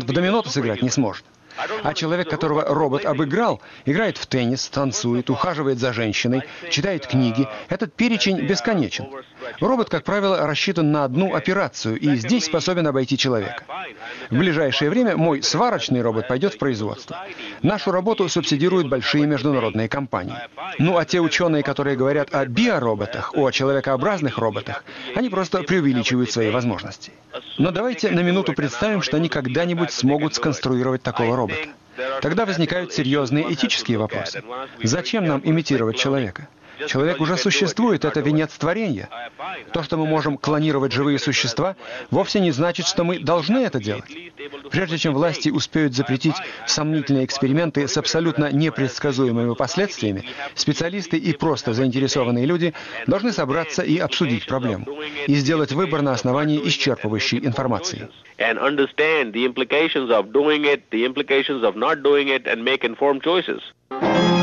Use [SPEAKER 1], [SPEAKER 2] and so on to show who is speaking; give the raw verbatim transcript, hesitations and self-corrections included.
[SPEAKER 1] в домино-то сыграть не сможет. А человек, которого робот обыграл, играет в теннис, танцует, ухаживает за женщиной, читает книги. Этот перечень бесконечен. Робот, как правило, рассчитан на одну операцию и здесь способен обойти человека. В ближайшее время мой сварочный робот пойдет в производство. Нашу работу субсидируют большие международные компании. Ну а те ученые, которые говорят о биороботах, о человекообразных роботах, они просто преувеличивают свои возможности. Но давайте на минуту представим, что они когда-нибудь смогут сконструировать такого робота. Тогда возникают серьезные этические вопросы. Зачем нам имитировать человека? Человек уже существует, это венец творения. То, что мы можем клонировать живые существа, вовсе не значит, что мы должны это делать. Прежде чем власти успеют запретить сомнительные эксперименты с абсолютно непредсказуемыми последствиями, специалисты и просто заинтересованные люди должны собраться и обсудить проблему, и сделать выбор на основании исчерпывающей информации.
[SPEAKER 2] And understand the implications of doing it, the implications of not doing it, and make informed choices.